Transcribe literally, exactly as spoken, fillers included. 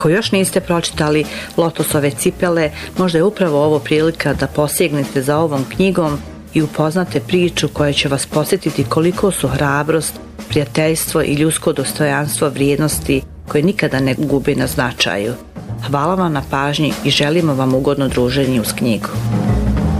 Ako još niste pročitali Lotosove cipele, možda je upravo ovo prilika da posegnete za ovom knjigom i upoznate priču koja će vas posjetiti koliko su hrabrost, prijateljstvo i ljudsko dostojanstvo vrijednosti koje nikada ne gube na značaju. Hvala vam na pažnji i želimo vam ugodno druženje uz knjigu.